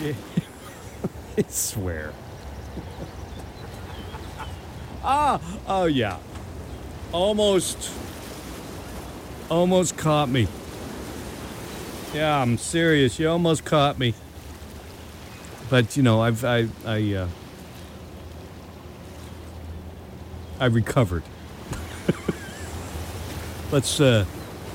I swear. Oh yeah. Almost caught me. Yeah, I'm serious. You almost caught me. But you know, I recovered. Let's